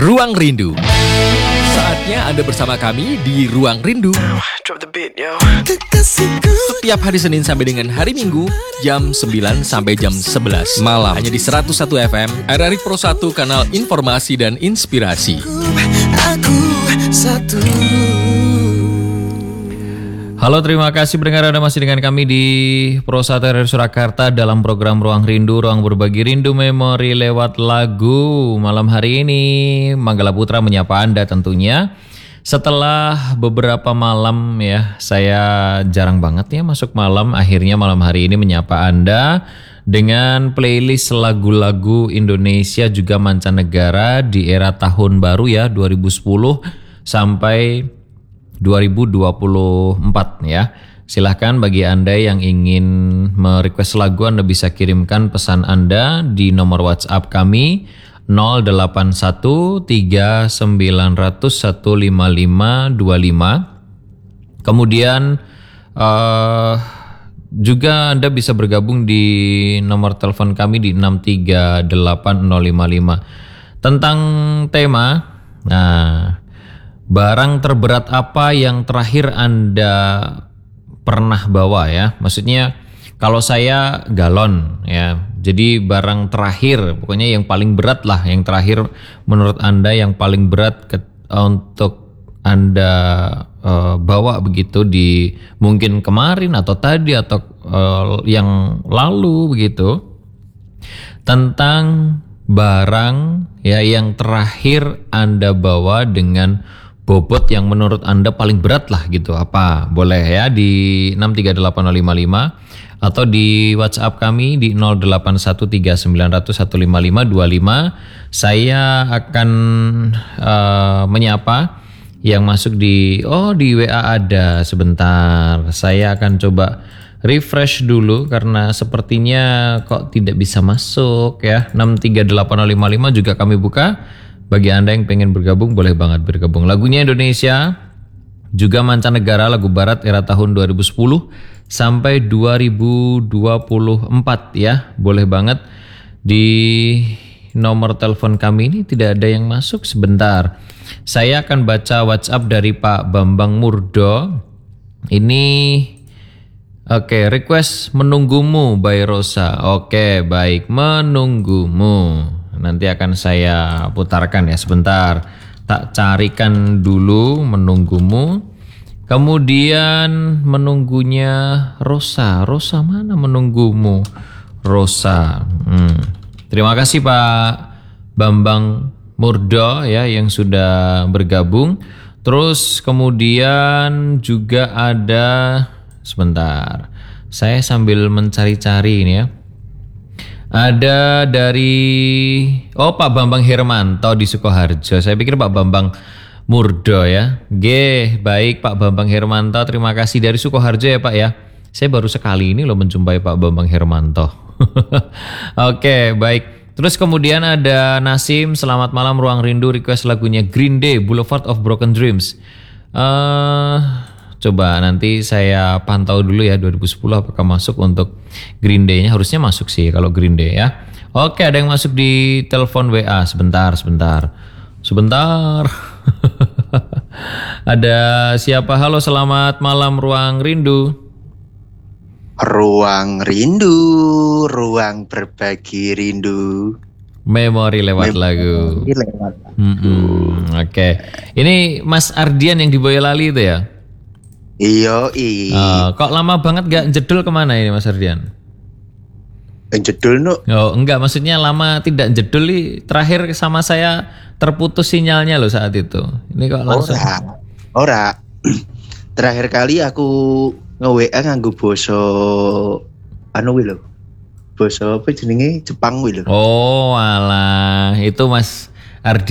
Ruang Rindu. Saatnya Anda bersama kami di Ruang Rindu. Setiap hari Senin sampai dengan hari Minggu, jam 9 sampai jam 11 malam. Hanya di 101 FM, RRI Pro 1, kanal informasi dan inspirasi. Halo, terima kasih pendengar, Anda masih dengan kami di Pro 1 RRI Surakarta dalam program Ruang Rindu, ruang berbagi rindu memori lewat lagu. Malam hari ini Manggala Putra menyapa Anda tentunya. Setelah beberapa malam ya, saya jarang banget ya masuk malam. Akhirnya malam hari ini menyapa Anda dengan playlist lagu-lagu Indonesia juga mancanegara di era tahun baru ya, 2010 sampai 2024 ya. Silahkan bagi Anda yang ingin merequest lagu, Anda bisa kirimkan pesan Anda di nomor WhatsApp kami 0813900155525. Kemudian juga Anda bisa bergabung di nomor telepon kami di 6380055. Tentang tema, barang terberat apa yang terakhir Anda pernah bawa ya? Maksudnya kalau saya galon ya. Jadi barang terakhir, pokoknya yang paling berat lah, yang terakhir menurut Anda yang paling berat untuk Anda bawa begitu di mungkin kemarin atau tadi atau yang lalu begitu. Tentang barang ya yang terakhir Anda bawa dengan bobot yang menurut Anda paling berat lah gitu. Apa? Boleh ya di 6380055 atau di WhatsApp kami di 081390155525. Saya akan menyapa yang masuk di WA ada. Sebentar, saya akan coba refresh dulu karena sepertinya kok tidak bisa masuk ya. 6380055 juga kami buka. Bagi Anda yang pengen bergabung, boleh banget bergabung. Lagunya Indonesia, juga mancanegara, lagu barat era tahun 2010 sampai 2024 ya. Boleh banget. Di nomor telepon kami ini tidak ada yang masuk. Sebentar, saya akan baca WhatsApp dari Pak Bambang Murdo. Ini oke, request Menunggumu by Rosa. Oke, baik, Menunggumu. Nanti akan saya putarkan ya, sebentar. Tak carikan dulu Menunggumu. Kemudian menunggunya Rosa. Rosa mana Menunggumu? Rosa. Terima kasih Pak Bambang Murdo ya yang sudah bergabung. Terus kemudian juga ada, sebentar, saya sambil mencari-cari ini ya. Ada dari Pak Bambang Hermanto di Sukoharjo. Saya pikir Pak Bambang Murdo ya. Baik Pak Bambang Hermanto, terima kasih dari Sukoharjo ya Pak ya. Saya baru sekali ini loh menjumpai Pak Bambang Hermanto. Oke, baik. Terus kemudian ada Nasim, selamat malam Ruang Rindu, request lagunya Green Day, Boulevard of Broken Dreams. Coba nanti saya pantau dulu ya 2010 apakah masuk untuk Green Day-nya. Harusnya masuk sih kalau Green Day ya. Oke, ada yang masuk di telepon WA. Sebentar. Ada siapa? Halo, selamat malam Ruang Rindu. Ruang Rindu, ruang berbagi rindu. Memori lewat lagu. Oke. Ini Mas Ardian yang di Boyolali itu ya? Iya. Kok lama banget gak jedul kemana ini Mas Ardian? Jedul no? Oh enggak, maksudnya lama tidak jedul nih. Terakhir sama saya terputus sinyalnya loh saat itu. Ini kok langsung? Ora. Terakhir kali aku nge-WA nganggo basa lho. Basa apa jenenge Jepang kuwi lho. Oh alah, itu Mas Ardian